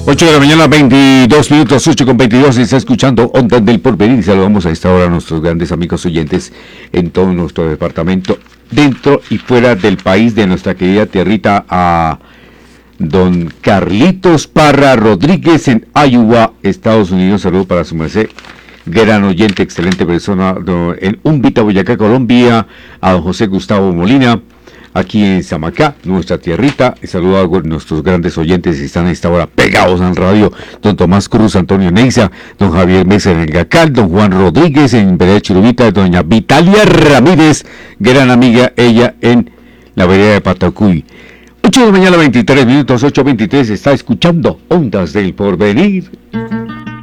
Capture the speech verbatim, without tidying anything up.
ocho de la mañana, veintidós minutos, ocho con veintidós, está escuchando Ondas del Porvenir. Saludamos a esta hora a nuestros grandes amigos oyentes en todo nuestro departamento, dentro y fuera del país, de nuestra querida tierrita, a don Carlitos Parra Rodríguez en Iowa, Estados Unidos. Saludos para su merced, gran oyente, excelente persona, en Umbita, Boyacá, Colombia. A don José Gustavo Molina, aquí en Samacá, nuestra tierrita. Saludos a nuestros grandes oyentes que están a esta hora pegados en radio. Don Tomás Cruz, Antonio Neiza, don Javier Mesa en el Gacal, don Juan Rodríguez en Vereda Chirubita, doña Vitalia Ramírez, gran amiga ella en la vereda de Patacuy. ocho de la mañana, veintitrés minutos, ocho veintitrés, está escuchando Ondas del Porvenir.